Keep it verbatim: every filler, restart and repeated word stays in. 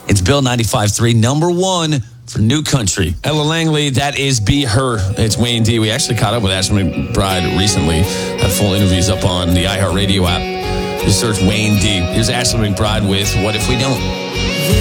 It's Bill ninety-five three, number one for New Country. Ella Langley, that is Be Her. It's Wayne D. We actually caught up with Ashley McBryde recently. Had full interviews up on the iHeartRadio app. Just search Wayne D. Here's Ashley McBryde with What If We Don't?